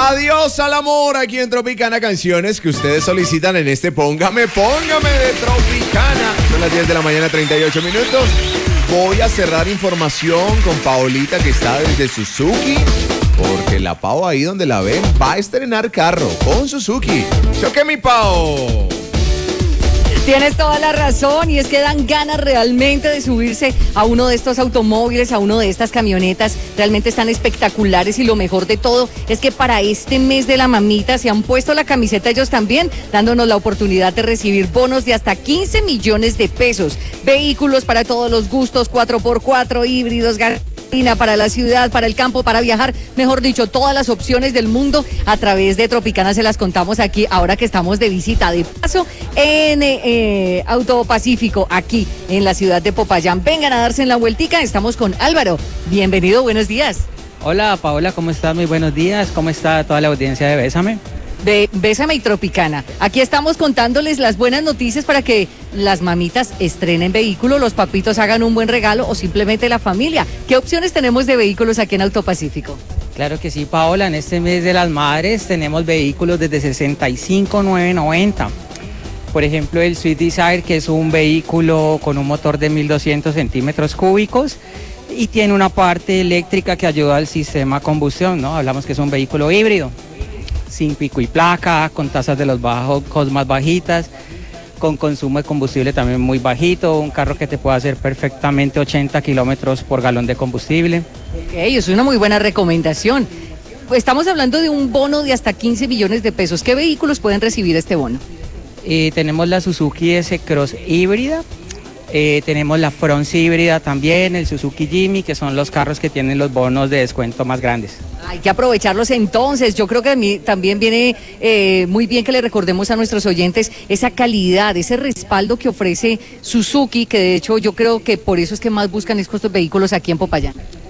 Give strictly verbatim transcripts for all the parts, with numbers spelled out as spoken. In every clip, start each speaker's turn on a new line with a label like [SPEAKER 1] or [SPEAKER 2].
[SPEAKER 1] Adiós al amor aquí en Tropicana, canciones que ustedes solicitan en este Póngame, Póngame de Tropicana. Son las diez de la mañana, treinta y ocho minutos. Voy a cerrar información con Paolita, que está desde Suzuki, porque la Pao, ahí donde la ven, va a estrenar carro con Suzuki. ¡Choque, mi Pao!
[SPEAKER 2] Tienes toda la razón, y es que dan ganas realmente de subirse a uno de estos automóviles, a uno de estas camionetas. Realmente están espectaculares, y lo mejor de todo es que para este mes de la mamita se han puesto la camiseta ellos también, dándonos la oportunidad de recibir bonos de hasta quince millones de pesos. Vehículos para todos los gustos, cuatro por cuatro, híbridos, para la ciudad, para el campo, para viajar, mejor dicho, todas las opciones del mundo a través de Tropicana se las contamos aquí, ahora que estamos de visita de paso en eh, Autopacífico, aquí en la ciudad de Popayán. Vengan a darse en la vueltica, estamos con Álvaro. Bienvenido, buenos días.
[SPEAKER 3] Hola Paola, ¿cómo estás? Muy buenos días. ¿Cómo está toda la audiencia de Bésame?
[SPEAKER 2] Be- Bésame y Tropicana. Aquí estamos contándoles las buenas noticias para que las mamitas estrenen vehículo, los papitos hagan un buen regalo o simplemente la familia. ¿Qué opciones tenemos de vehículos aquí en Autopacífico?
[SPEAKER 3] Claro que sí, Paola. En este mes de las madres tenemos vehículos desde sesenta y cinco mil novecientos noventa. Por ejemplo, el Swift Desire, que es un vehículo con un motor de mil doscientos centímetros cúbicos y tiene una parte eléctrica que ayuda al sistema combustión, ¿no? Hablamos que es un vehículo híbrido, sin pico y placa, con tasas de los bajos más bajitas, con consumo de combustible también muy bajito, un carro que te puede hacer perfectamente ochenta kilómetros por galón de combustible.
[SPEAKER 2] Ok, es una muy buena recomendación. Estamos hablando de un bono de hasta quince millones de pesos. ¿Qué vehículos pueden recibir este bono?
[SPEAKER 3] Eh, tenemos la Suzuki S-Cross híbrida, eh, tenemos la Fronce híbrida también, el Suzuki Jimmy, que son los carros que tienen los bonos de descuento más grandes.
[SPEAKER 2] Hay que aprovecharlos entonces. Yo creo que a mí también viene eh, muy bien que le recordemos a nuestros oyentes esa calidad, ese respaldo que ofrece Suzuki, que de hecho yo creo que por eso es que más buscan estos vehículos aquí en Popayán.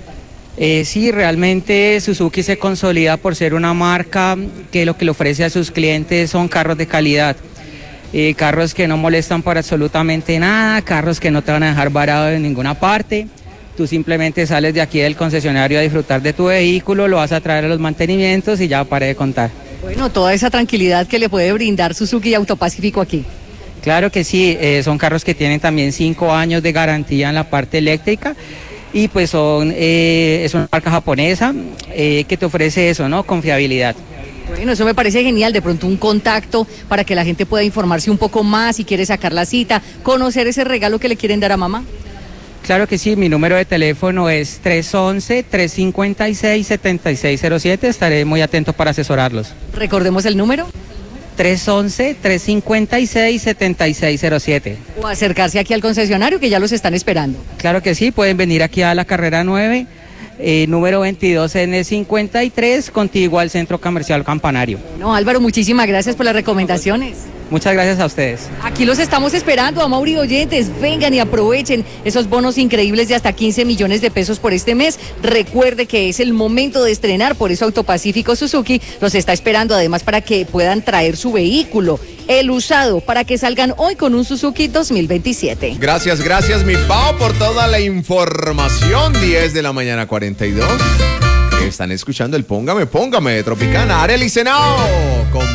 [SPEAKER 3] Eh, sí, realmente Suzuki se consolida por ser una marca que lo que le ofrece a sus clientes son carros de calidad. Eh, carros que no molestan por absolutamente nada, carros que no te van a dejar varado en ninguna parte. Tú simplemente sales de aquí del concesionario a disfrutar de tu vehículo, lo vas a traer a los mantenimientos y ya paré de contar.
[SPEAKER 2] Bueno, toda esa tranquilidad que le puede brindar Suzuki y Autopacífico aquí.
[SPEAKER 3] Claro que sí, eh, son carros que tienen también cinco años de garantía en la parte eléctrica y pues son, eh, es una marca japonesa eh, que te ofrece eso, ¿no? Confiabilidad.
[SPEAKER 2] Bueno, eso me parece genial, de pronto un contacto para que la gente pueda informarse un poco más si quiere sacar la cita, conocer ese regalo que le quieren dar a mamá.
[SPEAKER 3] Claro que sí, mi número de teléfono es tres once, tres cincuenta y seis, setenta y seis cero siete, estaré muy atento para asesorarlos.
[SPEAKER 2] Recordemos el número.
[SPEAKER 3] tres once, tres cincuenta y seis, setenta y seis cero siete.
[SPEAKER 2] O acercarse aquí al concesionario que ya los están esperando.
[SPEAKER 3] Claro que sí, pueden venir aquí a la carrera nueve, eh, número veintidós N cincuenta y tres, contiguo al Centro Comercial Campanario.
[SPEAKER 2] No, Álvaro, muchísimas gracias por las recomendaciones.
[SPEAKER 3] Muchas gracias a ustedes.
[SPEAKER 2] Aquí los estamos esperando, a Mauri oyentes, vengan y aprovechen esos bonos increíbles de hasta quince millones de pesos por este mes. Recuerde que es el momento de estrenar, por eso Autopacífico Suzuki los está esperando, además para que puedan traer su vehículo, el usado, para que salgan hoy con un Suzuki dos mil veintisiete.
[SPEAKER 1] Gracias, gracias, mi Pao, por toda la información. diez de la mañana, cuarenta y dos. Están escuchando el Póngame, Póngame de Tropicana. Arely Senao con